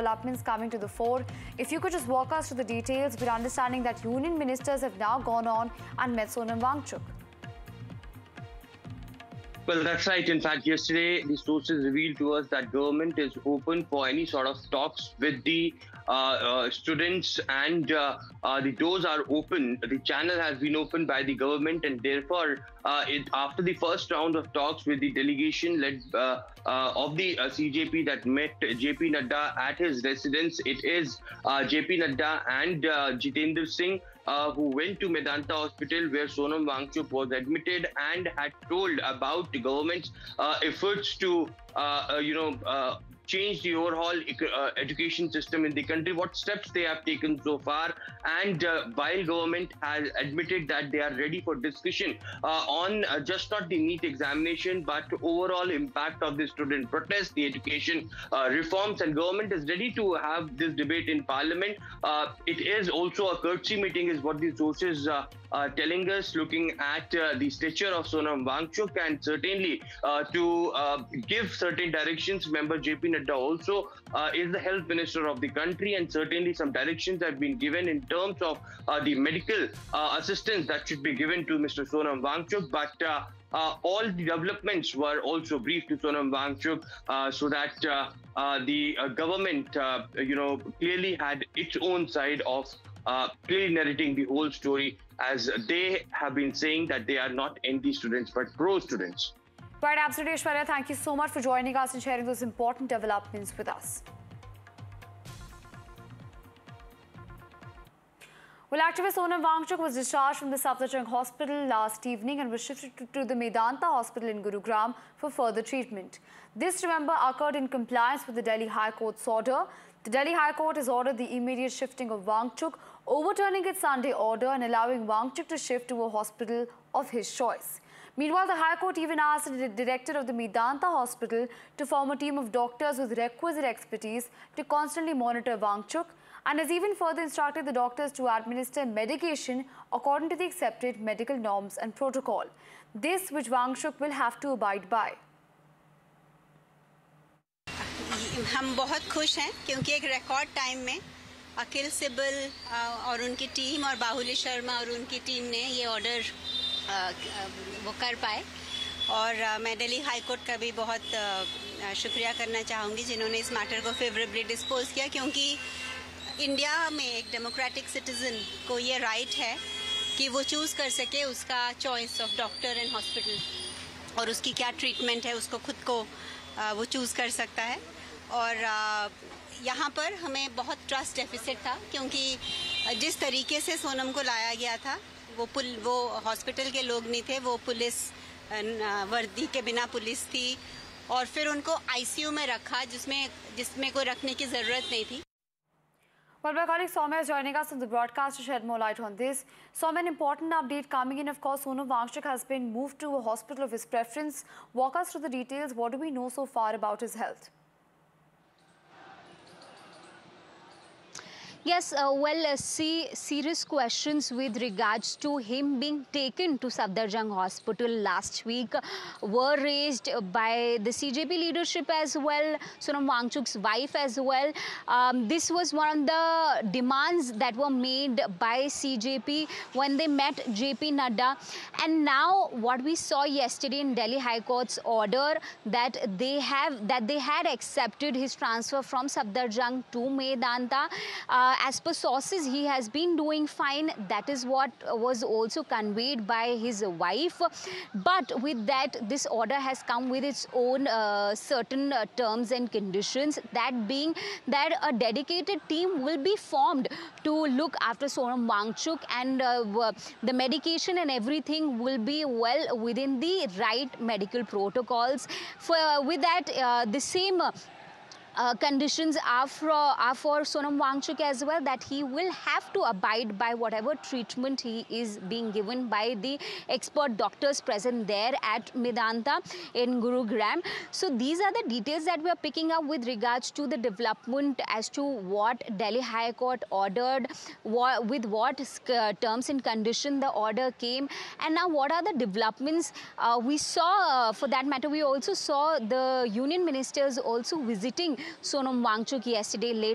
developments coming to the fore. If you could just walk us through the details, we're understanding that union ministers have now gone on and met Sonam Wangchuk. Well, that's right. In fact, yesterday, the sources revealed to us that government is open for any sort of talks with the students, and the doors are open. The channel has been opened by the government, and therefore, after the first round of talks with the delegation led of the CJP that met JP Nadda at his residence, it is JP Nadda and Jitendra Singh who went to Medanta Hospital, where Sonam Wangchuk was admitted and had told about the government's efforts to, change the overall education system in the country, what steps they have taken so far. And while government has admitted that they are ready for discussion on just not the NEET examination, but overall impact of the student protest, the education reforms, and government is ready to have this debate in parliament. It is also a courtesy meeting, is what the sources telling us, looking at the stature of Sonam Wangchuk, and certainly to give certain directions. Remember, JP Nadda also is the health minister of the country, and certainly some directions have been given in terms of the medical assistance that should be given to Mr. Sonam Wangchuk. But all the developments were also briefed to Sonam Wangchuk so that the government, clearly had its own side of clearly narrating the whole story, as they have been saying that they are not anti-students but pro-students. Right, absolutely, Aishwarya. Thank you so much for joining us and sharing those important developments with us. Well, activist Sonam Wangchuk was discharged from the Safdarjung Hospital last evening and was shifted to the Medanta Hospital in Gurugram for further treatment. This, remember, occurred in compliance with the Delhi High Court's order. The Delhi High Court has ordered the immediate shifting of Wangchuk, overturning its Sunday order and allowing Wangchuk to shift to a hospital of his choice. Meanwhile, the High Court even asked the director of the Medanta Hospital to form a team of doctors with requisite expertise to constantly monitor Wangchuk, and has even further instructed the doctors to administer medication according to the accepted medical norms and protocol. This, which Wangchuk will have to abide by. हम बहुत खुश हैं क्योंकि एक record time में अखिल सिब्बल और उनकी team और बाहुली शर्मा और उनकी टीम ने ये ऑर्डर वो कर पाए। और मैं दिल्ली हाई कोर्ट का भी बहुत शुक्रिया करना चाहूँगी जिन्होंने इस मैटर को फेवरेबली डिस्पोज किया, क्योंकि इंडिया में एक डेमोक्रेटिक सिटीजन को ये राइट है कि वो चूज़ कर सके उसका choice of doctor and hospital, और उसकी क्या ट्रीटमेंट है उसको खुद को वो चूज़ कर सकता है। और यहाँ पर हमें बहुत ट्रस्ट डेफिसिट था, क्योंकि जिस तरीके से सोनम को लाया गया था वो हॉस्पिटल के लोग नहीं थे, वो पुलिस वर्दी के बिना पुलिस थी, और फिर उनको आईसीयू में रखा जिसमें कोई रखने की ज़रूरत नहीं थी। Well, my colleague Soumya is joining us on the broadcast to shed more light on this. Soumya, an important update coming in. Of course, Sonam Wangchuk has been moved to a hospital of his preference. Walk us through the details. What do we know so far about his health? Yes, serious questions with regards to him being taken to Safdarjung Hospital last week were raised by the CJP leadership as well, Sonam Wangchuk's wife as well. This was one of the demands that were made by CJP when they met JP Nadda. And now what we saw yesterday in Delhi High Court's order that they had accepted his transfer from Safdarjung to Medanta. As per sources, he has been doing fine. That is what was also conveyed by his wife. But with that, this order has come with its own certain terms and conditions. That being that a dedicated team will be formed to look after Sonam Wangchuk, and the medication and everything will be well within the right medical protocols. With that, the same conditions are for Sonam Wangchuk as well, that he will have to abide by whatever treatment he is being given by the expert doctors present there at Medanta in Gurugram. So these are the details that we are picking up with regards to the development as to what Delhi High Court ordered, with what terms and condition the order came, and now what are the developments. We saw, for that matter, we also saw the union ministers also visiting Sonam Wangchuk yesterday late